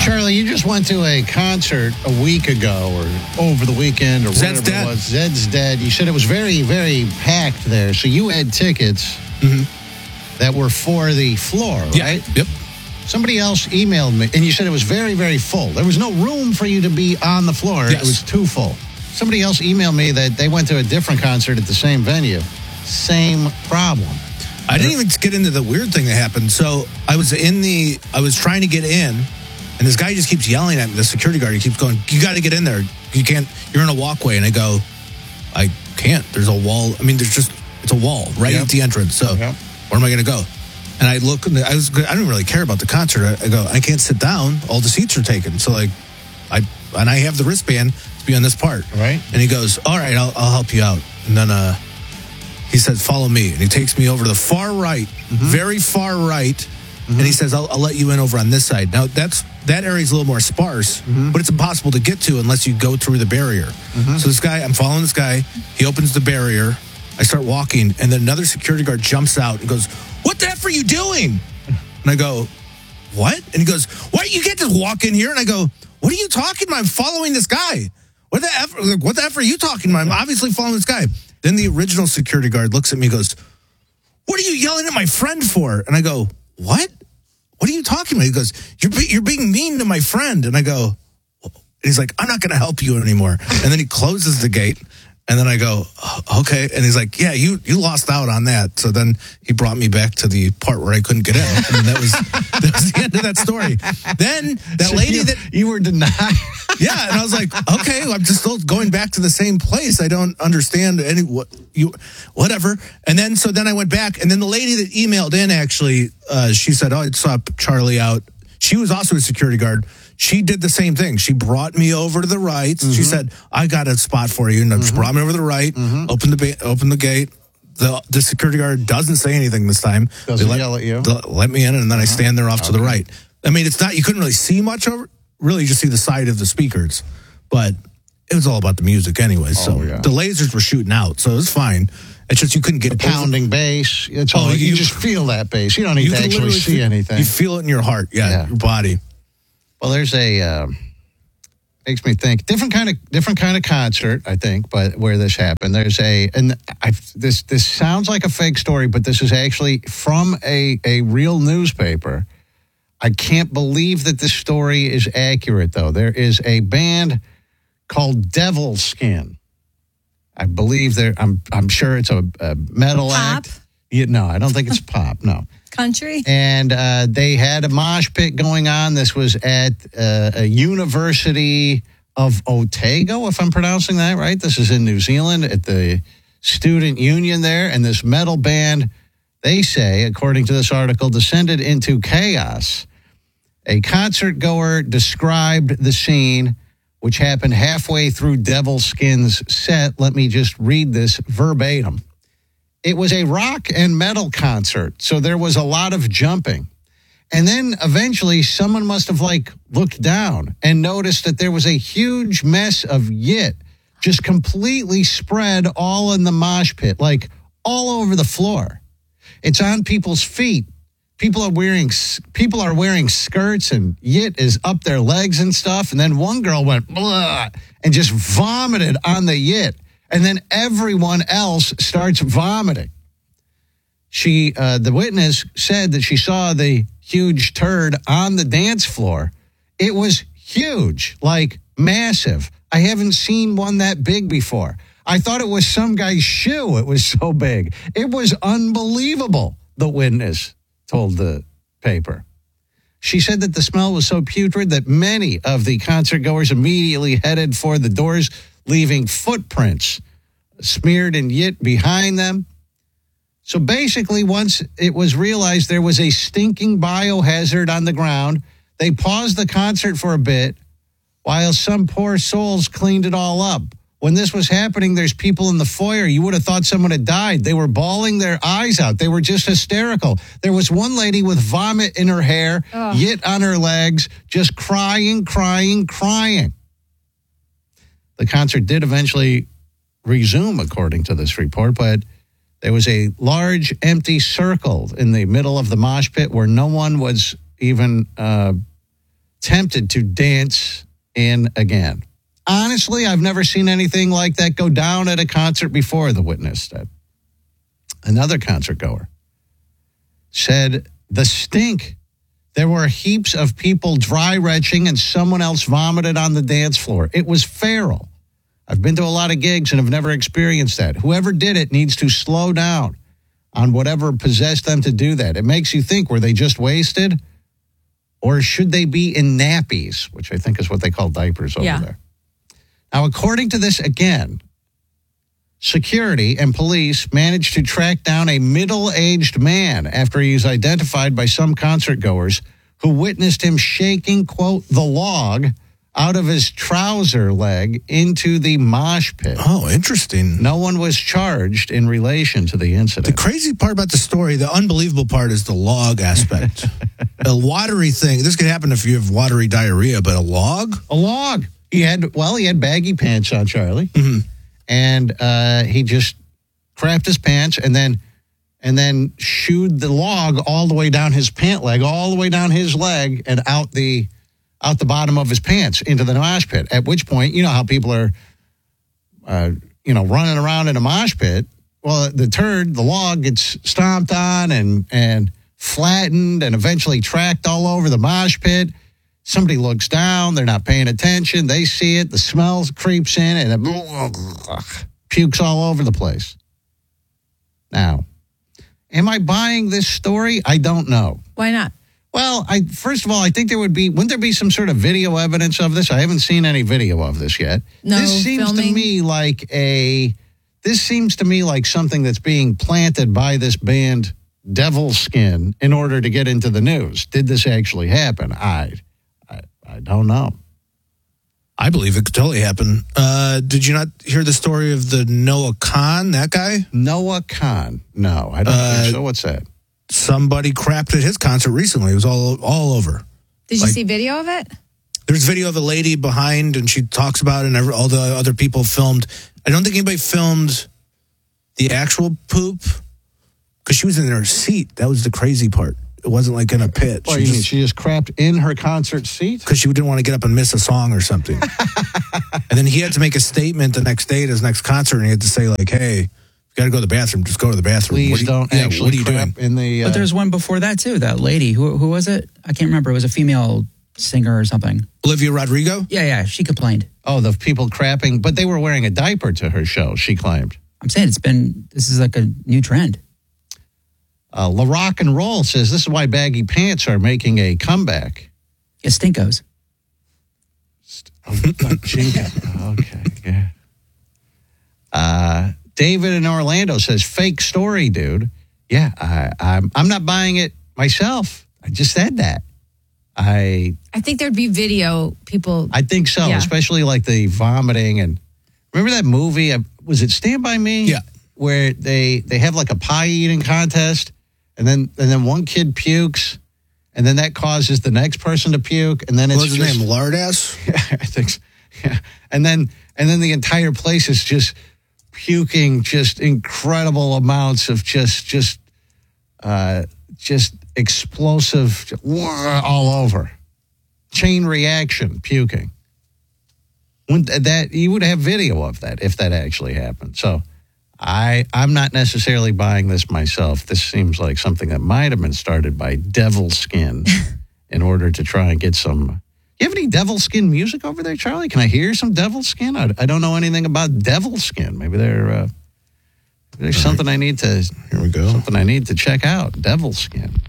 Charlie, you just went to a concert a week ago or over the weekend or Zed's whatever Dead. it was. Zed's Dead. You said it was very, very packed there. So you had tickets that were for the floor, right? Yep. Somebody else emailed me, and you said it was very, very full. There was no room for you to be on the floor. Yes. It was too full. Somebody else emailed me that they went to a different concert at the same venue. Same problem. I didn't even get into the weird thing that happened. So I was trying to get in, and this guy just keeps yelling at me. The security guard, he keeps going, "You got to get in there. You can't. You're in a walkway." And I go, "I can't. There's a wall. I mean, it's a wall right at the entrance. So where am I going to go?" And I look, and I don't really care about the concert. I go, "I can't sit down. All the seats are taken." So I have the wristband to be on this part, right? And he goes, "All right, I'll help you out." And then he says, "Follow me." And he takes me over to the far right, very far right. And he says, I'll let you in over on this side. Now, that area is a little more sparse, but it's impossible to get to unless you go through the barrier. So I'm following this guy. He opens the barrier. I start walking, and then another security guard jumps out and goes, "What the F are you doing?" And I go, "What?" And he goes, "Why you can't just walk in here?" And I go, "What are you talking about? I'm following this guy. What the F are you talking about? I'm obviously following this guy." Then the original security guard looks at me and goes, "What are you yelling at my friend for?" And I go, "What? What are you talking about?" He goes, You're being mean to my friend." And I go, and he's like, "I'm not going to help you anymore." And then he closes the gate. And then I go, "Okay." And he's like, "Yeah, you lost out on that." So then he brought me back to the part where I couldn't get in. And that was the end of that story. Then that lady you were denied. Yeah, and I was like, "Okay, I'm just still going back to the same place. I don't understand whatever." And then I went back, and then the lady that emailed in actually, she said, "Oh, I saw Charlie out." She was also a security guard. She did the same thing. She brought me over to the right. She said, "I got a spot for you." And she brought me over to the right, opened the gate. The security guard doesn't say anything this time. Doesn't yell at you. Let me in, and then I stand there off to the right. I mean, you couldn't really see much over. Really, you just see the side of the speakers. But it was all about the music anyway. So the lasers were shooting out, so it was fine. It's just you couldn't get pounding bass. It's all you just feel that bass. You don't need to actually see anything. You feel it in your heart, your body. Well, there's makes me think different kind of concert, I think, but where this happened, there's this sounds like a fake story, but this is actually from a real newspaper. I can't believe that this story is accurate, though. There is a band called Devil Skin. I believe I'm sure it's a metal act. No, I don't think it's pop. No. Country. And they had a mosh pit going on. This was at a University of Otago, if I'm pronouncing that right. This is in New Zealand at the Student Union there. And this metal band, they say, according to this article, descended into chaos. A concert goer described the scene, which happened halfway through Devil Skin's set. Let me just read this verbatim. It was a rock and metal concert, so there was a lot of jumping. And then eventually someone must have looked down and noticed that there was a huge mess of yit just completely spread all in the mosh pit, all over the floor. It's on people's feet. People are wearing skirts, and yit is up their legs and stuff. And then one girl went blah and just vomited on the yit. And then everyone else starts vomiting. The witness said that she saw the huge turd on the dance floor. It was huge, massive. I haven't seen one that big before. I thought it was some guy's shoe. It was so big. It was unbelievable, the witness told the paper. She said that the smell was so putrid that many of the concert goers immediately headed for the doors, leaving footprints smeared in yit behind them. So basically, once it was realized there was a stinking biohazard on the ground, they paused the concert for a bit while some poor souls cleaned it all up. When this was happening, there's people in the foyer. You would have thought someone had died. They were bawling their eyes out. They were just hysterical. There was one lady with vomit in her hair, yit on her legs, just crying. The concert did eventually resume, according to this report, but there was a large empty circle in the middle of the mosh pit where no one was even tempted to dance in again. Honestly, I've never seen anything like that go down at a concert before, the witness said. Another concert goer said the stink. There were heaps of people dry retching and someone else vomited on the dance floor. It was feral. I've been to a lot of gigs and have never experienced that. Whoever did it needs to slow down on whatever possessed them to do that. It makes you think, were they just wasted? Or should they be in nappies, which I think is what they call diapers over there. Now, according to this, again, security and police managed to track down a middle-aged man after he was identified by some concert goers who witnessed him shaking, quote, the log out of his trouser leg into the mosh pit. Oh, interesting. No one was charged in relation to the incident. The crazy part about the story, the unbelievable part, is the log aspect. A watery thing. This could happen if you have watery diarrhea, but a log? A log. He had baggy pants on, Charlie. Mm-hmm. And he just crapped his pants and then shooed the log all the way down his pant leg, all the way down his leg and out the bottom of his pants into the mosh pit. At which point, you know how people are, running around in a mosh pit. Well, the log gets stomped on and flattened and eventually tracked all over the mosh pit. Somebody looks down, they're not paying attention, they see it, the smell creeps in, and it pukes all over the place. Now, am I buying this story? I don't know. Why not? Well, first of all, I think wouldn't there be some sort of video evidence of this? I haven't seen any video of this yet. No This seems filming? to me like something that's being planted by this band Devil's Skin in order to get into the news. Did this actually happen? I don't know. I believe it could totally happen. Did you not hear the story of the Noah Khan, that guy? Noah Khan. No, I don't think so. What's that? Somebody crapped at his concert recently. It was all over. Did you see video of it? There's video of a lady behind, and she talks about it, and all the other people filmed. I don't think anybody filmed the actual poop, because she was in her seat. That was the crazy part. It wasn't like in a pit. What, you mean she just crapped in her concert seat? Because she didn't want to get up and miss a song or something. And then he had to make a statement the next day at his next concert, and he had to say, like, hey, you got to go to the bathroom. Just go to the bathroom. Please don't actually what are you crap doing? in the... But there's one before that, too. That lady. Who was it? I can't remember. It was a female singer or something. Olivia Rodrigo? Yeah. She complained. Oh, the people crapping. But they were wearing a diaper to her show, she claimed. I'm saying this is like a new trend. La Rock and Roll says this is why baggy pants are making a comeback. Yeah, Stinkos. Okay, yeah. David in Orlando says fake story, dude. Yeah, I'm not buying it myself. I just said that. I think there'd be video people. I think so, Yeah. especially like the vomiting and remember that movie? Was it Stand By Me? Yeah. Where they have like a pie eating contest, and then one kid pukes, and then that causes the next person to puke, and then it's What's his name? Lardass? Yeah, I think so. Yeah. And then the entire place is just puking just incredible amounts of just explosive all over. Chain reaction puking. You would have video of that if that actually happened. So I'm not necessarily buying this myself. This seems like something that might have been started by Devil's Skin in order to try and get some... You have any Devil's Skin music over there, Charlie? Can I hear some Devil's Skin? I don't know anything about Devil's Skin. Maybe there's something I need to... Here we go. Something I need to check out. Devil's Skin.